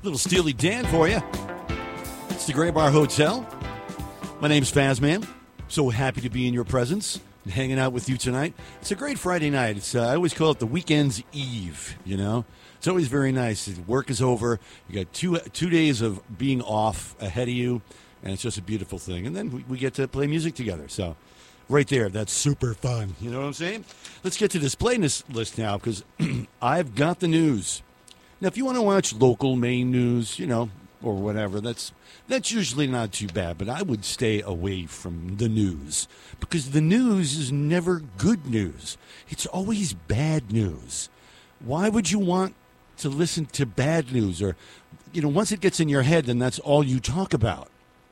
Little Steely Dan for you. It's the Gray Bar Hotel. My name's Fazman. So happy to be in your presence and hanging out with you tonight. It's a great Friday night. It's I always call it the weekend's eve, you know? It's always very nice. Work is over. You got two days of being off ahead of you, and it's just a beautiful thing. And then we get to play music together. So right there, that's super fun. You know what I'm saying? Let's get to this playlist list now because I've got the news. Now, if you want to watch local Maine news, you know, or whatever, that's usually not too bad. But I would stay away from the news because the news is never good news. It's always bad news. Why would you want to listen to bad news? Or, you know, once it gets in your head, then that's all you talk about.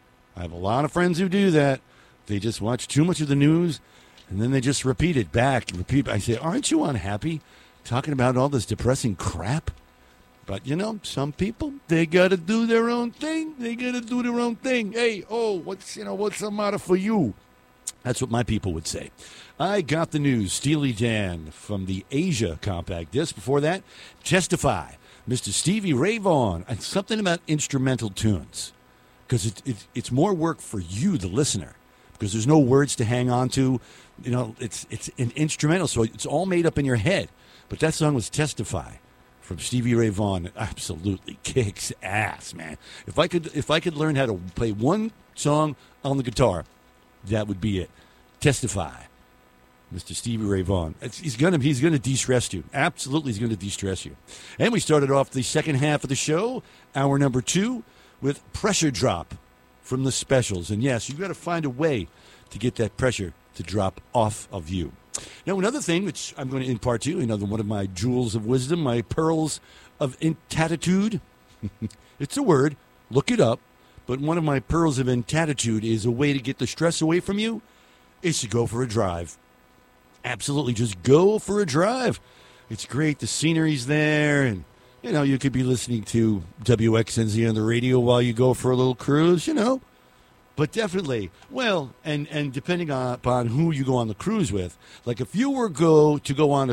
I have a lot of friends who do that. They just watch too much of the news, and then they just repeat it back. I say, aren't you unhappy talking about all this depressing crap? But, you know, some people, they got to do their own thing. They got to do their own thing. Hey, what's the matter for you? That's what my people would say. I got the news. Steely Dan from the Asia compact disc. Before that, Testify, Mr. Stevie Ray Vaughan, and something about instrumental tunes. Because it's more work for you, the listener, because there's no words to hang on to. You know, it's an instrumental, so it's all made up in your head. But that song was Testify from Stevie Ray Vaughan. It absolutely kicks ass, man. If I could learn how to play one song on the guitar, that would be it. Testify, Mr. Stevie Ray Vaughan. He's gonna de-stress you. Absolutely, he's gonna de-stress you. And we started off the second half of the show, hour number 2, with Pressure Drop from the Specials. And yes, you've got to find a way to get that pressure to drop off of you. Now, another thing which I'm going to impart to you, another one of my jewels of wisdom, my pearls of intatitude. It's a word. Look it up. But one of my pearls of intatitude is a way to get the stress away from you is to go for a drive. Absolutely. Just go for a drive. It's great. The scenery's there. And, you know, you could be listening to WXNZ on the radio while you go for a little cruise, you know. But definitely, well, and depending upon who you go on the cruise with, like if you were to go on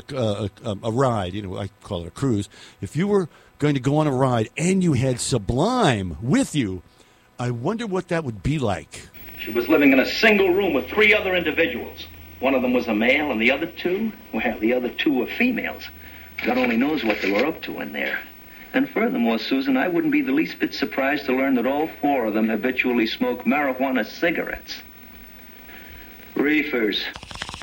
a ride, you know, I call it a cruise. If you were going to go on a ride and you had Sublime with you, I wonder what that would be like. She was living in a single room with 3 other individuals. One of them was a male, and the other 2, well, the other 2 were females. God only knows what they were up to in there. And furthermore, Susan, I wouldn't be the least bit surprised to learn that all 4 of them habitually smoke marijuana cigarettes. Reefers.